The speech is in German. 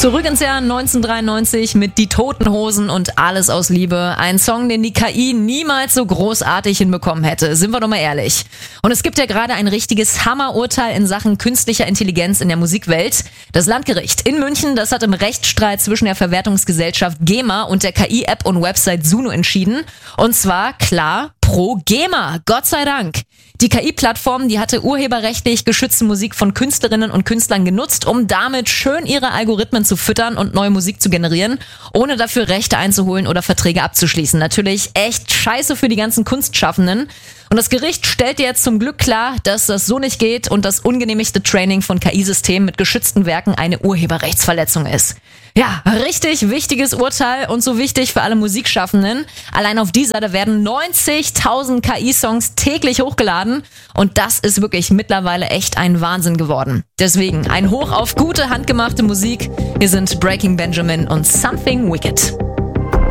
Zurück ins Jahr 1993 mit Die Toten Hosen und Alles aus Liebe. Ein Song, den die KI niemals so großartig hinbekommen hätte. Sind wir doch mal ehrlich. Und es gibt ja gerade ein richtiges Hammerurteil in Sachen künstlicher Intelligenz in der Musikwelt. Das Landgericht in München, das hat im Rechtsstreit zwischen der Verwertungsgesellschaft GEMA und der KI-App und Website Suno entschieden. Und zwar klar pro GEMA. Gott sei Dank. Die KI-Plattform, die hatte urheberrechtlich geschützte Musik von Künstlerinnen und Künstlern genutzt, um damit schön ihre Algorithmen zu füttern und neue Musik zu generieren, ohne dafür Rechte einzuholen oder Verträge abzuschließen. Natürlich echt scheiße für die ganzen Kunstschaffenden. Und das Gericht stellt jetzt zum Glück klar, dass das so nicht geht und das ungenehmigte Training von KI-Systemen mit geschützten Werken eine Urheberrechtsverletzung ist. Ja, richtig wichtiges Urteil und so wichtig für alle Musikschaffenden. Allein auf dieser, da werden 90.000 KI-Songs täglich hochgeladen und das ist wirklich mittlerweile echt ein Wahnsinn geworden. Deswegen ein Hoch auf gute, handgemachte Musik. Hier sind Breaking Benjamin und Something Wicked.